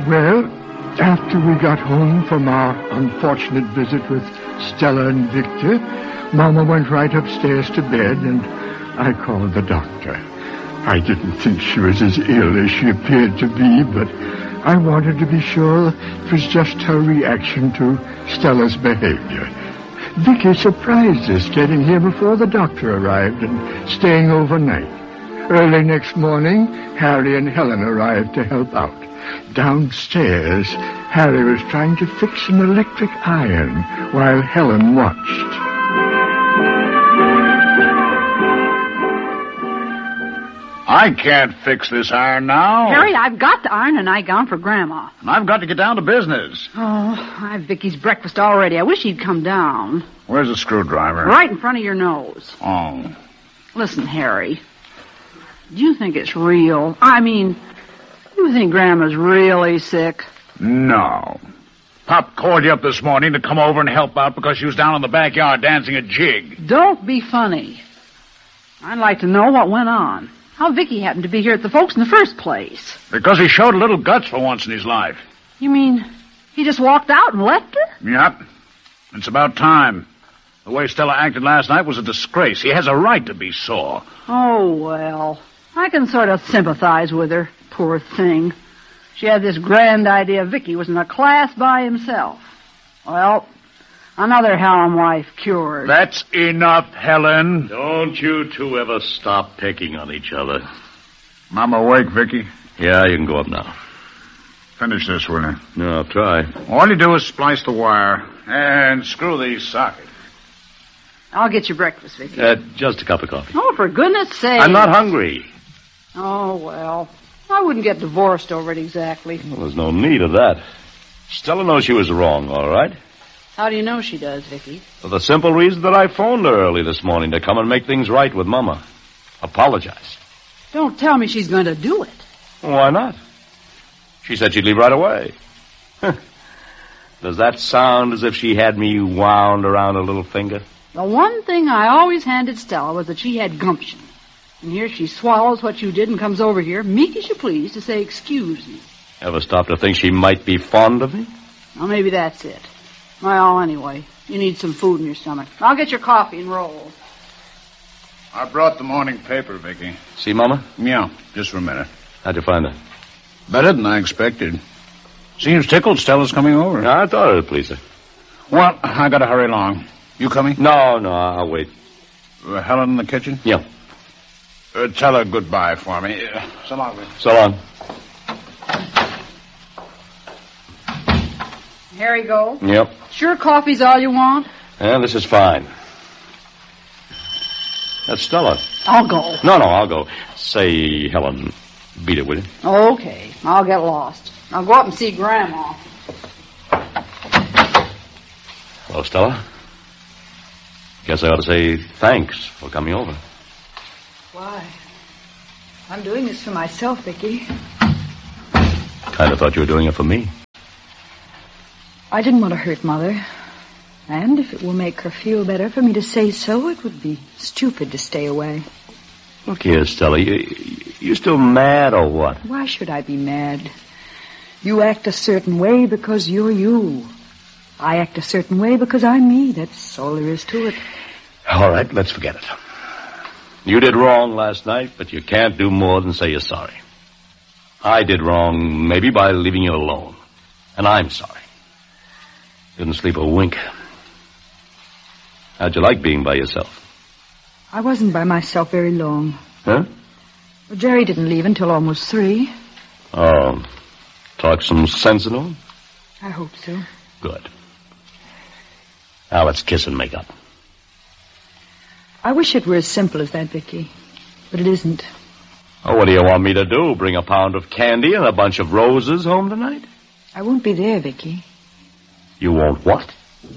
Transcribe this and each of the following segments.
Well, after we got home from our unfortunate visit with Stella and Victor, Mama went right upstairs to bed, and I called the doctor. I didn't think she was as ill as she appeared to be, but I wanted to be sure it was just her reaction to Stella's behavior. Vicky surprised us getting here before the doctor arrived and staying overnight. Early next morning, Harry and Helen arrived to help out. Downstairs, Harry was trying to fix an electric iron while Helen watched. I can't fix this iron now. Harry, I've got to iron a nightgown for Grandma. And I've got to get down to business. Oh, I have Vicky's breakfast already. I wish he'd come down. Where's the screwdriver? Right in front of your nose. Oh. Listen, Harry. Do you think it's real? Do you think Grandma's really sick? No. Pop called you up this morning to come over and help out because she was down in the backyard dancing a jig. Don't be funny. I'd like to know what went on. How Vicky happened to be here at the folks in the first place. Because he showed a little guts for once in his life. You mean he just walked out and left her? Yep. It's about time. The way Stella acted last night was a disgrace. He has a right to be sore. Oh, well. I can sort of sympathize with her. Poor thing. She had this grand idea Vicky was in a class by himself. Well, another Hallam wife cured. That's enough, Helen. Don't you two ever stop picking on each other. Mama awake, Vicky? Yeah, you can go up now. Finish this, will you? No, I'll try. All you do is splice the wire and screw these sockets. I'll get you breakfast, Vicky. Just a cup of coffee. Oh, for goodness sake. I'm not hungry. Oh, well. I wouldn't get divorced over it exactly. Well, there's no need of that. Stella knows she was wrong, all right? How do you know she does, Vicky? For the simple reason that I phoned her early this morning to come and make things right with Mama. Apologize. Don't tell me she's going to do it. Why not? She said she'd leave right away. Does that sound as if she had me wound around her little finger? The one thing I always handed Stella was that she had gumption. And here she swallows what you did and comes over here, meek as you please, to say, excuse me. Ever stop to think she might be fond of me? Well, maybe that's it. Well, anyway, you need some food in your stomach. I'll get your coffee and rolls. I brought the morning paper, Vicky. See, Mama? Yeah, just for a minute. How'd you find her? Better than I expected. Seems tickled Stella's coming over. I thought it'd please her. Well, I gotta hurry along. You coming? No, I'll wait. Helen in the kitchen? Yeah. Tell her goodbye for me. So long, Vicky. So long. Here you go. Yep. Sure coffee's all you want? Yeah, this is fine. That's Stella. I'll go. No, I'll go. Say, Helen, beat it, will you? Okay, I'll get lost. I'll go up and see Grandma. Hello, Stella. Guess I ought to say thanks for coming over. Why? I'm doing this for myself, Vicky. Kind of thought you were doing it for me. I didn't want to hurt Mother. And if it will make her feel better for me to say so, it would be stupid to stay away. Look here, Stella. You still mad or what? Why should I be mad? You act a certain way because you're you. I act a certain way because I'm me. That's all there is to it. All right, let's forget it. You did wrong last night, but you can't do more than say you're sorry. I did wrong, maybe by leaving you alone. And I'm sorry. Didn't sleep a wink. How'd you like being by yourself? I wasn't by myself very long. Huh? Well, Jerry didn't leave until almost 3. Oh, talk some sense into him? I hope so. Good. Now let's kiss and make up. I wish it were as simple as that, Vicky. But it isn't. Oh, what do you want me to do? Bring a pound of candy and a bunch of roses home tonight? I won't be there, Vicky. You won't what?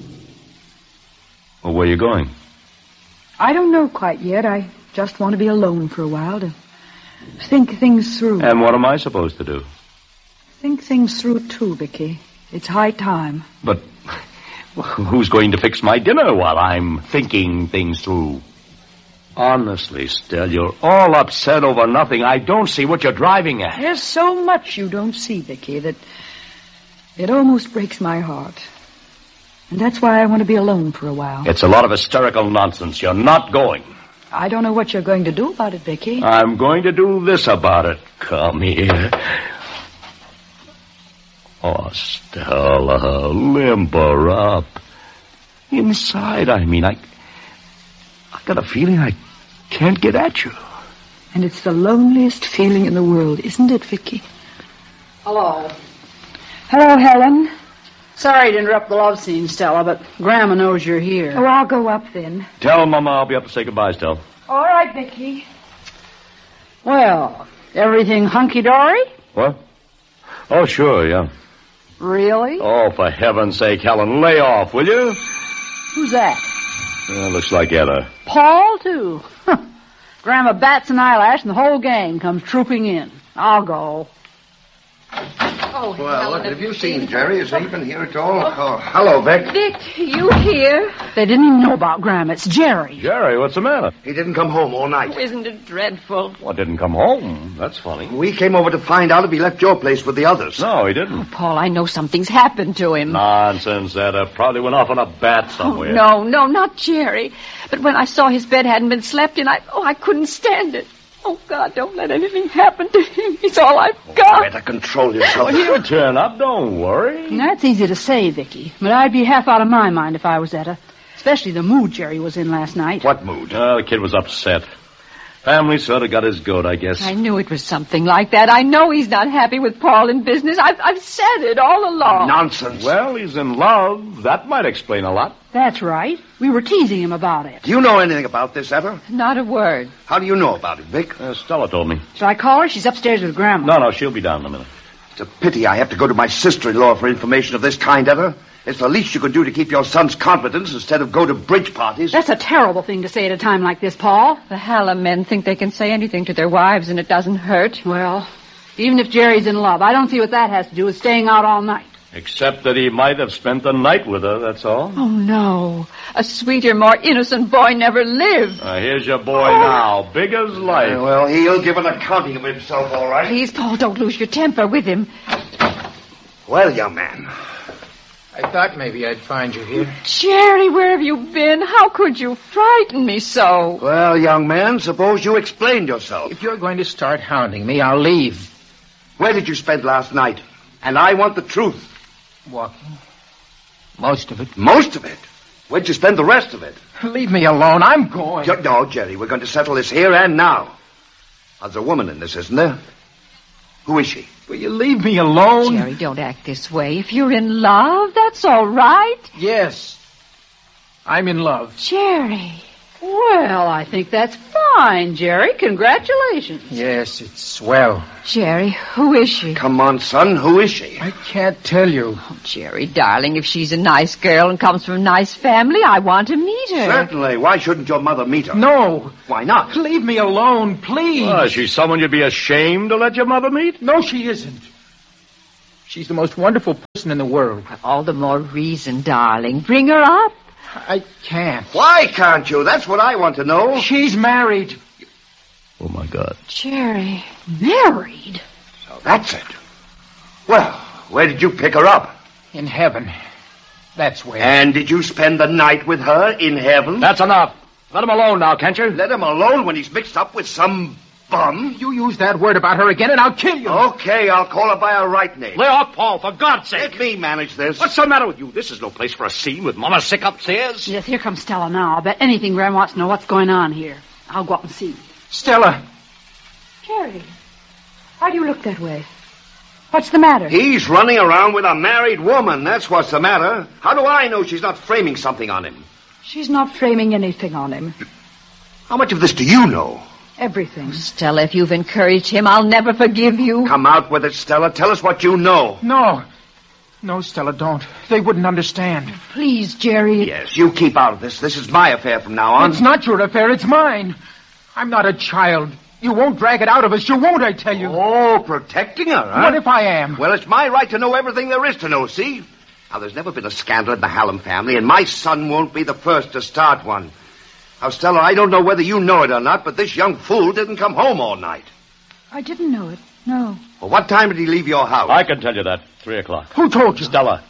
Well, where are you going? I don't know quite yet. I just want to be alone for a while to think things through. And what am I supposed to do? Think things through, too, Vicky. It's high time. But who's going to fix my dinner while I'm thinking things through? Honestly, Stell, you're all upset over nothing. I don't see what you're driving at. There's so much you don't see, Vicky, that It almost breaks my heart. And that's why I want to be alone for a while. It's a lot of hysterical nonsense. You're not going. I don't know what you're going to do about it, Vicky. I'm going to do this about it. Come here. Oh, Stella, limber up. Inside, I mean, I got a feeling I can't get at you. And it's the loneliest feeling in the world, isn't it, Vicky? Hello. Hello, Helen. Sorry to interrupt the love scene, Stella, but Grandma knows you're here. Oh, I'll go up then. Tell Mama I'll be up to say goodbye, Stella. All right, Vicky. Well, everything hunky-dory? What? Oh, sure, yeah. Really? Oh, for heaven's sake, Helen, lay off, will you? Who's that? Looks like Etta. Paul, too. Grandma bats an eyelash and the whole gang comes trooping in. I'll go. Oh, well, look, have you seen Jerry? Has he been here at all? Oh, hello, Vic. Vic, you here? They didn't even know about Grandma. It's Jerry. Jerry, what's the matter? He didn't come home all night. Oh, isn't it dreadful? What, didn't come home? That's funny. We came over to find out if he left your place with the others. No, he didn't. Paul, I know something's happened to him. Nonsense, Etta. Probably went off on a bat somewhere. Oh, no, not Jerry. But when I saw his bed hadn't been slept in, I couldn't stand it. Oh, God, don't let anything happen to him. He's all I've got. Better control yourself. Well, he'll turn up. Don't worry. That's easy to say, Vicky, but I'd be half out of my mind if I was Etta. Especially the mood Jerry was in last night. What mood? The kid was upset. Family sort of got his goat, I guess. I knew it was something like that. I know he's not happy with Paul in business. I've said it all along. Nonsense. Well, he's in love. That might explain a lot. That's right. We were teasing him about it. Do you know anything about this, Etta? Not a word. How do you know about it, Vic? Stella told me. Shall I call her? She's upstairs with Grandma. No, she'll be down in a minute. It's a pity I have to go to my sister-in-law for information of this kind, Etta. It's the least you could do to keep your son's confidence instead of go to bridge parties. That's a terrible thing to say at a time like this, Paul. The Hallam men think they can say anything to their wives and it doesn't hurt. Well, even if Jerry's in love, I don't see what that has to do with staying out all night. Except that he might have spent the night with her, that's all. Oh, no. A sweeter, more innocent boy never lived. Here's your boy now, big as life. Well, he'll give an accounting of himself, all right. Please, Paul, don't lose your temper with him. Well, young man. I thought maybe I'd find you here. Jerry, where have you been? How could you frighten me so? Well, young man, suppose you explained yourself. If you're going to start hounding me, I'll leave. Where did you spend last night? And I want the truth. Walking. Most of it. Most of it? Where'd you spend the rest of it? Leave me alone. I'm going. No, Jerry, we're going to settle this here and now. There's a woman in this, isn't there? Who is she? Will you leave me alone? Jerry, don't act this way. If you're in love, that's all right. Yes. I'm in love. Jerry. Well, I think that's fine, Jerry. Congratulations. Yes, it's swell. Jerry, who is she? Come on, son. Who is she? I can't tell you. Oh, Jerry, darling, if she's a nice girl and comes from a nice family, I want to meet her. Certainly. Why shouldn't your mother meet her? No. Why not? Leave me alone, please. Is she someone you'd be ashamed to let your mother meet? No, she isn't. She's the most wonderful person in the world. All the more reason, darling. Bring her up. I can't. Why can't you? That's what I want to know. She's married. Oh, my God. Jerry. Married? So that's it. Well, where did you pick her up? In heaven. That's where. And did you spend the night with her in heaven? That's enough. Let him alone now, can't you? Let him alone when he's mixed up with some bum. You use that word about her again and I'll kill you. Okay, I'll call her by her right name. Lay off, Paul, for God's sake. Let me manage this. What's the matter with you? This is no place for a scene with Mama sick upstairs. Yes, here comes Stella now. I'll bet anything Graham wants to know what's going on here. I'll go up and see. Stella. Jerry, why do you look that way? What's the matter? He's running around with a married woman. That's what's the matter. How do I know she's not framing something on him? She's not framing anything on him. How much of this do you know? Everything. Stella, if you've encouraged him, I'll never forgive you. Come out with it, Stella. Tell us what you know. No. No, Stella, don't. They wouldn't understand. Please, Jerry. Yes, you keep out of this. This is my affair from now on. It's not your affair. It's mine. I'm not a child. You won't drag it out of us. You won't, I tell you. Oh, protecting her, huh? What if I am? Well, it's my right to know everything there is to know, see? Now, there's never been a scandal in the Hallam family, and my son won't be the first to start one. Now, Stella, I don't know whether you know it or not, but this young fool didn't come home all night. I didn't know it. No. Well, what time did he leave your house? I can tell you that. 3 o'clock. Who told you? Stella.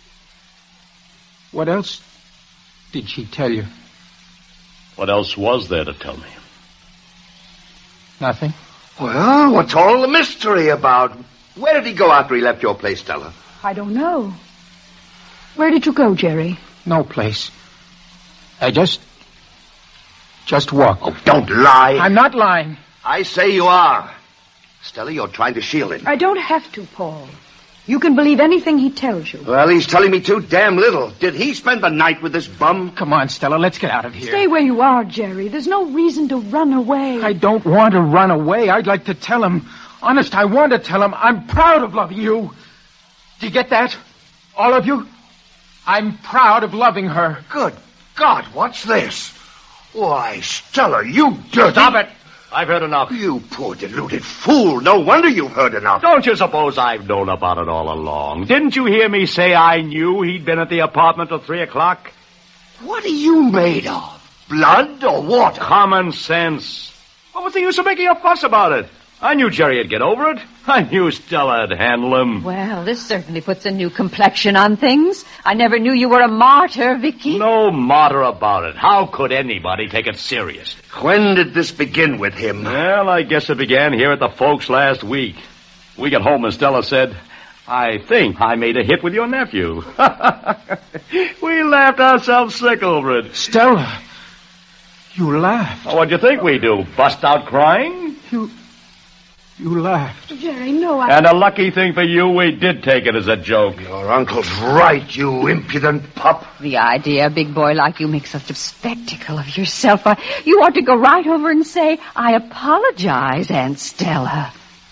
What else did she tell you? What else was there to tell me? Nothing. Well, what's all the mystery about? Where did he go after he left your place, Stella? I don't know. Where did you go, Jerry? No place. I just walked. Oh, don't lie. I'm not lying. I say you are. Stella, you're trying to shield him. I don't have to, Paul. You can believe anything he tells you. Well, he's telling me too damn little. Did he spend the night with this bum? Come on, Stella, let's get out of here. Stay where you are, Jerry. There's no reason to run away. I don't want to run away. I'd like to tell him. Honest, I want to tell him I'm proud of loving you. Do you get that? All of you? I'm proud of loving her. Good God, what's this? Why, Stella, you dirty... Stop it! I've heard enough. You poor deluded fool. No wonder you've heard enough. Don't you suppose I've known about it all along? Didn't you hear me say I knew he'd been at the apartment till 3 o'clock? What are you made of? Blood or water? Common sense. What was the use of making a fuss about it? I knew Jerry would get over it. I knew Stella would handle him. Well, this certainly puts a new complexion on things. I never knew you were a martyr, Vicky. No martyr about it. How could anybody take it serious? When did this begin with him? Well, I guess it began here at the folks last week. We got home and Stella said, I think I made a hit with your nephew. We laughed ourselves sick over it. Stella, you laughed. What'd you think we'd do? Bust out crying? You laughed. Jerry, no, And a lucky thing for you, we did take it as a joke. Your uncle's right, you impudent pup. The idea a big boy like you makes such a spectacle of yourself. You ought to go right over and say, I apologize, Aunt Stella.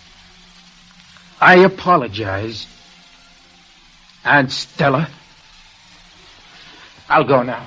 I apologize, Aunt Stella. I'll go now.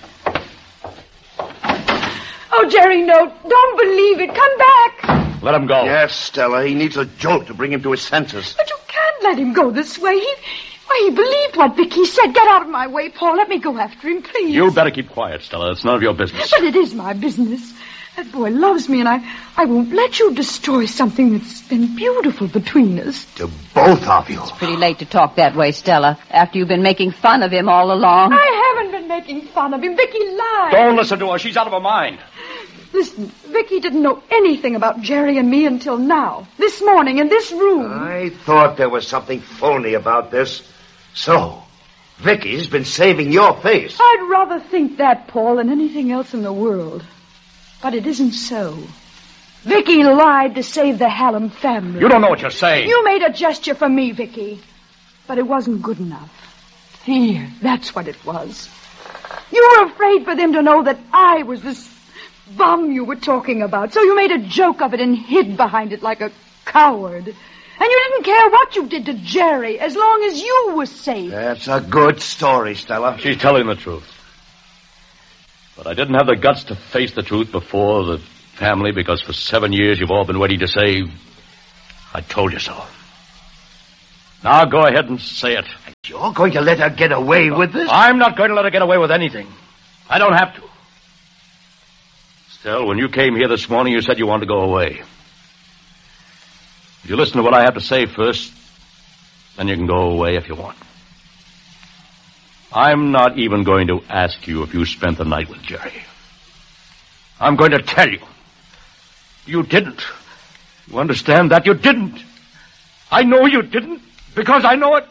Oh, Jerry, no. Don't believe it. Come back. Let him go. Yes, Stella, he needs a jolt to bring him to his senses. But you can't let him go this way. He believed what Vicky said. Get out of my way, Paul. Let me go after him, please. You better keep quiet, Stella. It's none of your business. But it is my business. That boy loves me, and I won't let you destroy something that's been beautiful between us. To both of you. It's pretty late to talk that way, Stella, after you've been making fun of him all along. I haven't been making fun of him. Vicky lied. Don't listen to her. She's out of her mind. Listen, Vicky didn't know anything about Jerry and me until now. This morning, in this room. I thought there was something phony about this. So, Vicky's been saving your face. I'd rather think that, Paul, than anything else in the world. But it isn't so. Vicky lied to save the Hallam family. You don't know what you're saying. You made a gesture for me, Vicky. But it wasn't good enough. Here, that's what it was. You were afraid for them to know that I was this bum you were talking about. So you made a joke of it and hid behind it like a coward. And you didn't care what you did to Jerry as long as you were safe. That's a good story, Stella. She's telling the truth. But I didn't have the guts to face the truth before the family because for 7 years you've all been waiting to say, I told you so. Now go ahead and say it. You're going to let her get away with this? I'm not going to let her get away with anything. I don't have to. Still, when you came here this morning, you said you wanted to go away. If you listen to what I have to say first, then you can go away if you want. I'm not even going to ask you if you spent the night with Jerry. I'm going to tell you. You didn't. You understand that? You didn't. I know you didn't, because I know it.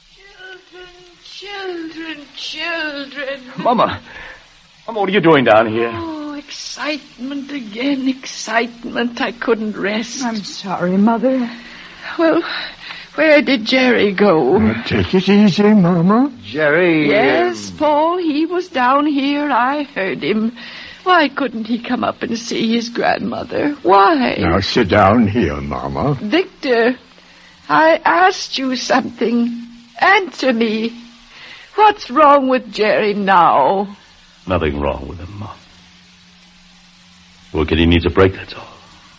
Children. Mama, what are you doing down here? Oh, excitement again, excitement. I couldn't rest. I'm sorry, Mother. Well, where did Jerry go? Take it easy, Mama. Jerry... Yes, Paul, he was down here. I heard him. Why couldn't he come up and see his grandmother? Why? Now sit down here, Mama. Victor, I asked you something. Answer me. What's wrong with Jerry now? Nothing wrong with him, Mom. Well, kid, he needs a break, that's all.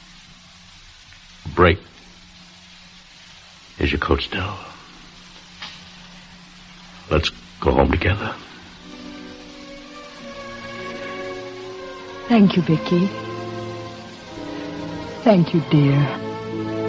A break. Here's your coat, Stella. Let's go home together. Thank you, Vicky. Thank you, dear.